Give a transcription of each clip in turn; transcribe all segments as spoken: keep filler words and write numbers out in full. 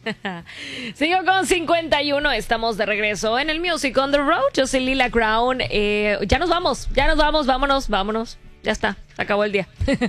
cinco con cincuenta y uno, estamos de regreso en el Music on the Road. Yo soy Lila Crown. Eh, ya nos vamos, ya nos vamos, vámonos, vámonos. Ya está, se acabó el día.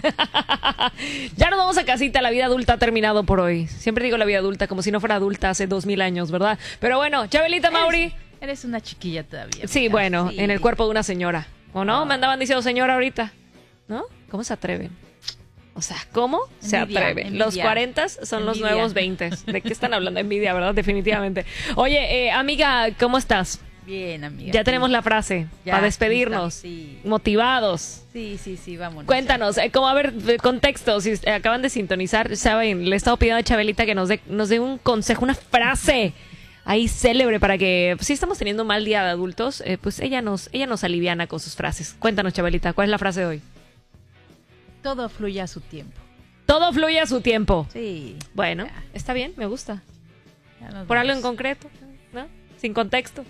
Ya nos vamos a casita, la vida adulta ha terminado por hoy. Siempre digo la vida adulta como si no fuera adulta hace dos mil años, ¿verdad? Pero bueno, Chabelita, Mauri. Eres, eres una chiquilla todavía. Sí, mira, bueno, sí. en el cuerpo de una señora. ¿O no? Oh. Me andaban diciendo señora ahorita. ¿No? ¿Cómo se atreven? O sea, ¿cómo se Envidia, atreven? envidia. Los cuarenta son los Envidia. nuevos veinte. ¿De qué están hablando? Envidia, ¿verdad? Definitivamente. Oye, eh, amiga, ¿cómo estás? Bien, amiga. Ya sí. tenemos la frase Ya, para despedirnos. lista, sí. Motivados. Sí, sí, sí, vámonos. Cuéntanos, eh, como a ver, de contexto, si eh, acaban de sintonizar, saben, le he estado pidiendo a Chabelita que nos dé, nos dé un consejo, una frase ahí célebre para que, pues, si estamos teniendo un mal día de adultos, eh, pues ella nos, ella nos aliviana con sus frases. Cuéntanos, Chabelita, ¿cuál es la frase de hoy? Todo fluye a su tiempo. Todo fluye a su tiempo. Sí. Bueno, Ya, está bien, me gusta. ya nos Por algo en vamos. concreto, ¿no? Sin contexto.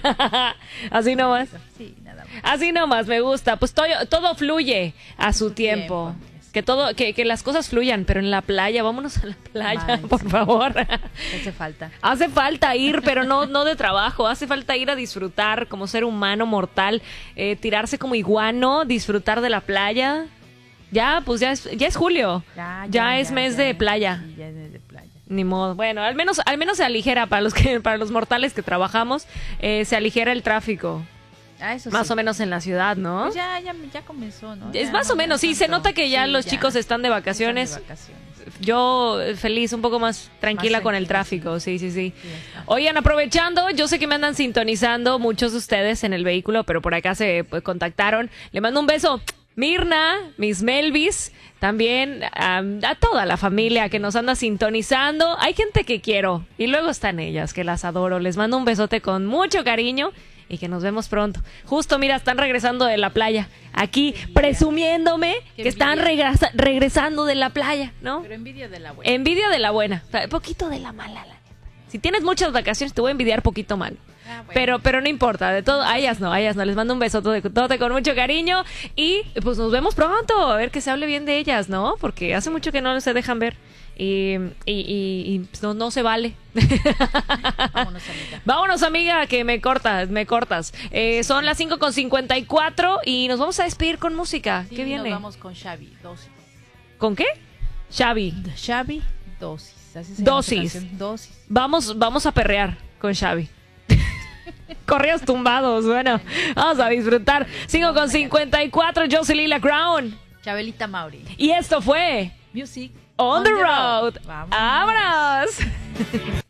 Así nomás. Sí, nada más. Así nomás, me gusta. Pues todo, todo fluye a su Su tiempo. tiempo. Que todo, que, que las cosas fluyan, pero en la playa, vámonos a la playa, Ay, por sí. favor. Hace falta. Hace falta ir, pero no, no de trabajo. Hace falta ir a disfrutar como ser humano mortal, eh, tirarse como iguano, disfrutar de la playa. Ya, pues ya es, ya es julio. Ya, Ya es mes de playa. Sí, ya es mes de playa. Ni modo. Bueno, al menos, al menos se aligera para los que, para los mortales que trabajamos, eh, se aligera el tráfico. Ah, eso Más sí. o menos en la ciudad, ¿no? Pues ya, ya, ya comenzó, ¿no? Es Ya más no o menos, hay sí, se tanto. nota que ya Sí, los chicos están de vacaciones. Están de vacaciones. Yo eh, feliz, un poco más tranquila Más con el tranquila, tráfico, sí, sí, sí. Sí, está. Oigan, aprovechando, yo sé que me andan sintonizando muchos de ustedes en el vehículo, pero por acá se pues, contactaron. Le mando un beso. Mirna, Miss Melvis, también um, a toda la familia que nos anda sintonizando. Hay gente que quiero y luego están ellas, que las adoro. Les mando un besote con mucho cariño y que nos vemos pronto. Justo, mira, están regresando de la playa. Aquí presumiéndome Qué que están envidia. regresa- regresando de la playa, ¿no? Pero envidia de la buena. Envidia de la buena, poquito de la mala, la neta. Si tienes muchas vacaciones, te voy a envidiar poquito mal. Ah, bueno. Pero, pero no importa, de todo, a ellas no, a ellas no, les mando un besote de con mucho cariño y pues nos vemos pronto, a ver que se hable bien de ellas, ¿no? Porque hace mucho que no se dejan ver y, y, y, y, pues, no, no se vale. Vámonos, amiga. Vámonos, amiga, que me cortas, me cortas. Eh, son las cinco con cincuenta y cuatro y nos vamos a despedir con música. Sí, ¿Qué viene? Nos vamos con Xavi, dosis. ¿Con qué? Xavi. Xavi, dosis. Así se llama su Dosis. canción, Dosis. Vamos, vamos a perrear con Xavi. Correos tumbados, bueno, vamos a disfrutar. cinco con cincuenta y cuatro, yo soy Lila Crown. Chabelita Mauri. Y esto fue Music On, the, road. Vámonos. ¡Vámonos!